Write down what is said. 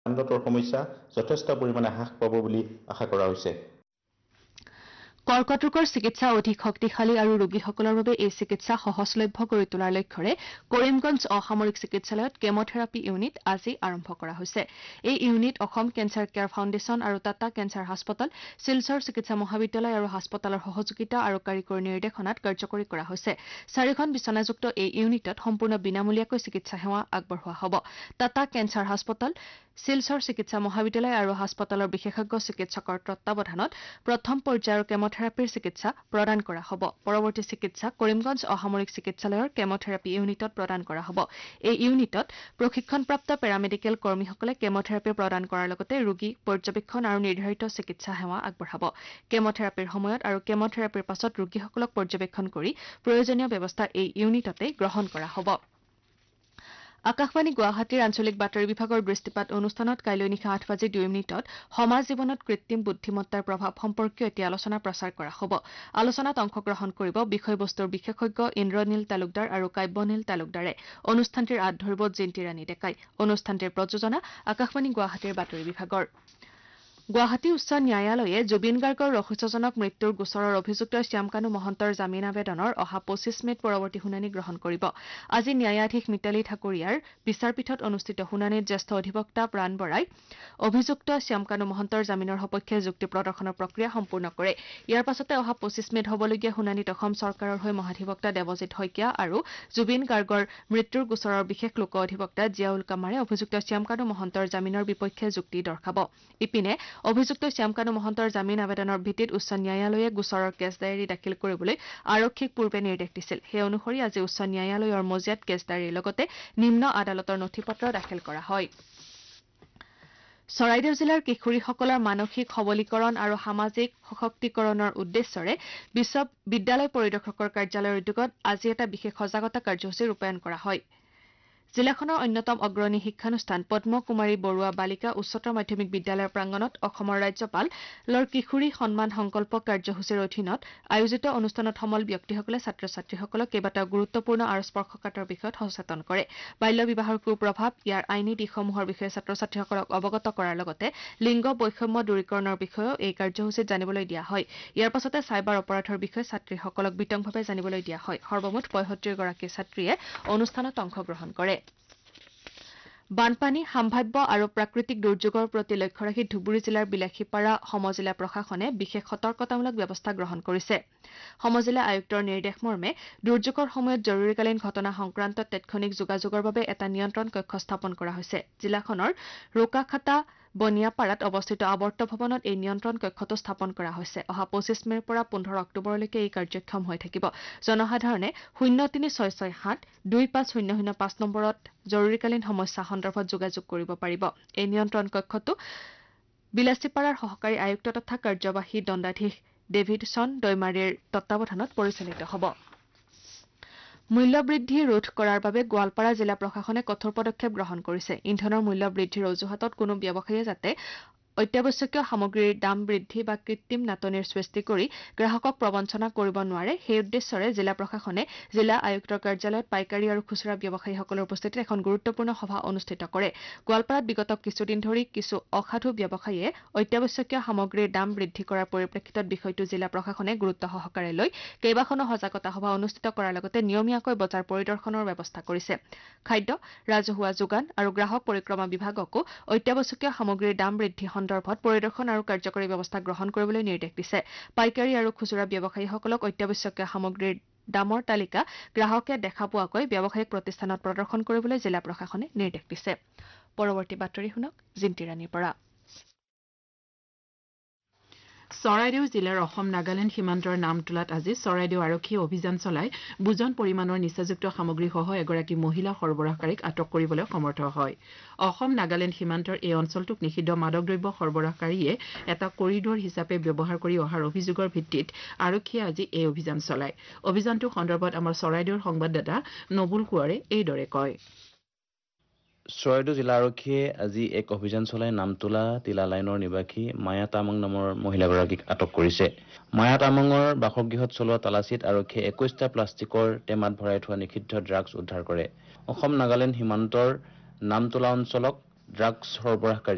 পাণ্ডতৰ সমস্যা যথেষ্ট পৰিমাণে হ্ৰাস পাব বুলি আশা কৰা হৈছে। কৰ্কট ৰোগৰ চিকিৎসা অধিক শক্তিশালী আৰু ৰোগীসকলৰ বাবে এই চিকিৎসা সহজলভ্য কৰি তোলাৰ লক্ষ্যৰে কৰিমগঞ্জ অসামৰিক চিকিৎসালয়ত কেমোথেৰাপি ইউনিট আজি আৰম্ভ কৰা হৈছে। এই unit Assam cancer care foundation আৰু টাটা কেঞ্চাৰ হাস্পতাল, শিলচৰ চিকিৎসা মহাবিদ্যালয় আৰু হাস্পতালৰ সহযোগিতা আৰু কাৰিকৰী নিৰ্দেশনাত কাৰ্যকৰী কৰা হৈছে। 4খন বিচনাযুক্ত এই ইউনিটত সম্পূৰ্ণ বিনামূলীয়াকৈ চিকিৎসা সেৱা আগবঢ়োৱা হ'ব। টাটা কেঞ্চাৰ হাস্পতাল, শিলচৰ চিকিৎসা মহাবিদ্যালয় আৰু হাস্পতালৰ বিশেষজ্ঞ চিকিৎসকৰ তত্বাৱধানত প্ৰথম পৰ্যায়ৰ কেমোথেৰাপিৰ চিকিৎসা প্ৰদান কৰা হ'ব। পৰৱৰ্তী চিকিৎসা কৰিমগঞ্জ অসামৰিক চিকিৎসালয়ৰ কেমোথেৰাপি ইউনিটত প্ৰদান কৰা হ'ব। এই ইউনিটত প্ৰশিক্ষণপ্ৰাপ্ত পেৰামেডিকেল কৰ্মীসকলে কেমোথেৰাপি প্ৰদান কৰাৰ লগতে ৰোগী পৰ্যবেক্ষণ আৰু নিৰ্ধাৰিত চিকিৎসা সেৱা আগবঢ়াব। কেমোথেৰাপিৰ সময়ত আৰু কেমোথেৰাপিৰ পাছত ৰোগীসকলক পৰ্যবেক্ষণ কৰি প্ৰয়োজনীয় ব্যৱস্থা এই ইউনিটতে গ্ৰহণ কৰা হ'ব। আকাশবাণী গুৱাহাটীৰ আঞ্চলিক বাতৰি বিভাগৰ দৃষ্টিপাত অনুষ্ঠানত কাইলৈ নিশা 8:02 সমাজ জীৱনত কৃত্ৰিম বুদ্ধিমত্তাৰ প্ৰভাৱ সম্পৰ্কীয় এটি আলোচনা প্ৰচাৰ কৰা হ'ব। আলোচনাত অংশগ্ৰহণ কৰিব বিষয়বস্তুৰ বিশেষজ্ঞ ইন্দ্ৰনীল তালুকদাৰ আৰু কাব্যনীল তালুকদাৰে। অনুষ্ঠানটিৰ আঁত ধৰিব জিন্তি ৰাণী ডেকাই। অনুষ্ঠানটিৰ প্ৰযোজনা আকাশবাণী গুৱাহাটীৰ বাতৰি বিভাগৰ। গুৱাহাটী উচ্চ ন্যায়ালয়ে জুবিন গাৰ্গৰ ৰহস্যজনক মৃত্যুৰ গোচৰৰ অভিযুক্ত শ্যামকানু মহন্তৰ জামিন আবেদনৰ অহা 25 মেত পৰৱৰ্তী শুনানি গ্ৰহণ কৰিব। আজি ন্যায়াধীশ মিতালী ঠাকুৰীয়াৰ বিচাৰপীঠত অনুষ্ঠিত শুনানিত জ্যেষ্ঠ অধিবক্তা প্ৰাণ বৰাই অভিযুক্ত শ্যামকানু মহন্তৰ জামিনৰ সপক্ষে যুক্তি প্ৰদৰ্শনৰ প্ৰক্ৰিয়া সম্পূৰ্ণ কৰে। ইয়াৰ পাছতে অহা 25 মেত হ'বলগীয়া শুনানিত অসম চৰকাৰৰ হৈ মহাধিবক্তা দেৱজিৎ শইকীয়া আৰু জুবিন গাৰ্গৰ মৃত্যুৰ গোচৰৰ বিশেষ লোক অধিবক্তা জিয়াউল কামাৰে অভিযুক্ত শ্যামকানু মহন্তৰ জামিনৰ বিপক্ষে যুক্তি দৰ্শাব। ইপিনে অভিযুক্ত শ্যামকানু মহন্তৰ জামিন আবেদনৰ ভিত্তিত উচ্চ ন্যায়ালয়ে গোচৰৰ কেছ ডায়েৰী দাখিল কৰিবলৈ আৰক্ষীক পূৰ্বে নিৰ্দেশ দিছিল। সেই অনুসৰি আজি উচ্চ ন্যায়ালয়ৰ মজিয়াত কেছ ডায়েৰীৰ লগতে নিম্ন আদালতৰ নথিপত্ৰ দাখিল কৰা হয়। চৰাইদেউ জিলাৰ কিশোৰীসকলৰ মানসিক সবলীকৰণ আৰু সামাজিক সশক্তিকৰণৰ উদ্দেশ্যৰে বিদ্যালয় পৰিদৰ্শকৰ কাৰ্যালয়ৰ উদ্যোগত আজি এটা বিশেষ সজাগতা কাৰ্যসূচী ৰূপায়ণ কৰা হয়। জিলাখনৰ অন্যতম অগ্ৰণী শিক্ষানুষ্ঠান পদ্ম কুমাৰী বৰুৱা বালিকা উচ্চতৰ মাধ্যমিক বিদ্যালয়ৰ প্ৰাংগণত অসমৰ ৰাজ্যপালৰ কিশোৰী সন্মান সংকল্প কাৰ্যসূচীৰ অধীনত আয়োজিত অনুষ্ঠানত সমল ব্যক্তিসকলে ছাত্ৰ ছাত্ৰীসকলক কেইবাটাও গুৰুত্বপূৰ্ণ আৰু স্পৰ্শকাতৰ বিষয়ত সচেতন কৰে। বাল্য বিবাহৰ কুপ্ৰভাৱ, ইয়াৰ আইনী দিশসমূহৰ বিষয়ে ছাত্ৰ ছাত্ৰীসকলক অৱগত কৰাৰ লগতে লিংগ বৈষম্য দূৰীকৰণৰ বিষয়েও এই কাৰ্যসূচীত জানিবলৈ দিয়া হয়। ইয়াৰ পাছতে চাইবাৰ অপৰাধৰ বিষয়ে ছাত্ৰীসকলক বিতংভাৱে জানিবলৈ দিয়া হয়। সৰ্বমুঠ ৭৫গৰাকী ছাত্ৰীয়ে অনুষ্ঠানত অংশগ্ৰহণ কৰে। বানপানী, সাম্ভাব্য আৰু প্ৰাকৃতিক দুৰ্যোগৰ প্ৰতি লক্ষ্য ৰাখি ধুবুৰী জিলাৰ বিলাসীপাৰা সমজিলা প্ৰশাসনে বিশেষ সতৰ্কতামূলক ব্যৱস্থা গ্ৰহণ কৰিছে। সমজিলা আয়ুক্তৰ নিৰ্দেশ মৰ্মে দুৰ্যোগৰ সময়ত জৰুৰীকালীন ঘটনা সংক্ৰান্তত তাৎক্ষণিক যোগাযোগৰ বাবে এটা নিয়ন্ত্ৰণ কক্ষ স্থাপন কৰা হৈছে। জিলাখনৰ ৰোকাখাতা বনিয়াপাৰাত অৱস্থিত আৱৰ্ত ভৱনত এই নিয়ন্ত্ৰণ কক্ষটো স্থাপন কৰা হৈছে। অহা 25 মেৰ পৰা 15 অক্টোবৰলৈকে এই কাৰ্যক্ষম হৈ থাকিব। জনসাধাৰণে 036725005 নম্বৰত জৰুৰীকালীন সমস্যা সন্দৰ্ভত যোগাযোগ কৰিব পাৰিব। এই নিয়ন্ত্ৰণ কক্ষটো বিলাসীপাৰাৰ সহকাৰী আয়ুক্ত তথা কাৰ্যবাহী দণ্ডাধীশ ডেভিডছন দৈমাৰীৰ তত্বাৱধানত পৰিচালিত হ'ব। মূল্যবৃদ্ধি ৰোধ কৰাৰ বাবে গোৱালপাৰা জিলা প্ৰশাসনে কঠোৰ পদক্ষেপ গ্ৰহণ কৰিছে। ইন্ধনৰ মূল্য বৃদ্ধিৰ অজুহাতত কোনো ব্যৱসায়ীয়ে যাতে অত্যাৱশ্যকীয় সামগ্ৰীৰ দাম বৃদ্ধি বা কৃত্ৰিম নাটনিৰ সৃষ্টি কৰি গ্ৰাহকক প্ৰবঞ্চনা কৰিব নোৱাৰে, সেই উদ্দেশ্যৰে জিলা প্ৰশাসনে জিলা আয়ুক্তৰ কাৰ্যালয়ত পাইকাৰী আৰু খুচুৰা ব্যৱসায়ীসকলৰ উপস্থিতিত এখন গুৰুত্বপূৰ্ণ সভা অনুষ্ঠিত কৰে। গোৱালপাৰাত বিগত কিছুদিন ধৰি কিছু অসাধু ব্যৱসায়ীয়ে অত্যাৱশ্যকীয় সামগ্ৰীৰ দাম বৃদ্ধি কৰাৰ পৰিপ্ৰেক্ষিতত বিষয়টো জিলা প্ৰশাসনে গুৰুত্ব সহকাৰে লৈ কেইবাখনো সজাগতা সভা অনুষ্ঠিত কৰাৰ লগতে নিয়মীয়াকৈ বজাৰ পৰিদৰ্শনৰ ব্যৱস্থা কৰিছে। খাদ্য, ৰাজহুৱা যোগান আৰু গ্ৰাহক পৰিক্ৰমা বিভাগকো অত্যাৱশ্যকীয় সামগ্ৰীৰ দাম বৃদ্ধি সন্দৰ্ভত পৰিদৰ্শন আৰু কাৰ্যকৰী ব্যৱস্থা গ্ৰহণ কৰিবলৈ নিৰ্দেশ দিছে। পাইকাৰী আৰু খুচুৰা ব্যৱসায়ীসকলক অত্যাৱশ্যকীয় সামগ্ৰীৰ দামৰ তালিকা গ্ৰাহকে দেখা পোৱাকৈ ব্যৱসায়িক প্ৰতিষ্ঠানত প্ৰদৰ্শন কৰিবলৈ জিলা প্ৰশাসনে নিৰ্দেশ দিছে। পৰৱৰ্তী বাতৰি শুনক জিন্তি ৰাণীৰ পৰা। চৰাইদেউ জিলাৰ অসম নাগালেণ্ড সীমান্তৰ নামটোলাত আজি চৰাইদেউ আৰক্ষীয়ে অভিযান চলাই বুজন পৰিমাণৰ নিচাযুক্ত সামগ্ৰীসহ এগৰাকী মহিলা সৰবৰাহকাৰীক আটক কৰিবলৈ সমৰ্থ হয়। অসম নাগালেণ্ড সীমান্তৰ এই অঞ্চলটোক নিষিদ্ধ মাদক দ্ৰব্য সৰবৰাহকাৰীয়ে এটা কৰিডৰ হিচাপে ব্যৱহাৰ কৰি অহাৰ অভিযোগৰ ভিত্তিত আৰক্ষীয়ে আজি এই অভিযান চলায়। অভিযানটো সন্দৰ্ভত আমাৰ চৰাইদেউৰ সংবাদদাতা নবুল কোঁৱৰে এইদৰে কয়। চৰাইদেউ জিলা আৰক্ষীয়ে আজি এক অভিযান চলাই নামতোলা তিলা লাইনৰ নিবাসী মায়া তামাং নামৰ মহিলাগৰাকীক আটক কৰিছে। মায়া তামাঙৰ বাসগৃহত চলোৱা তালাচীত আৰক্ষীয়ে 21টা প্লাষ্টিকৰ টেমাত ভৰাই থোৱা নিষিদ্ধ ড্ৰাগছ উদ্ধাৰ কৰে। অসম নাগালেণ্ড সীমান্তৰ নামতোলা অঞ্চলক ড্ৰাগছ সৰবৰাহকাৰী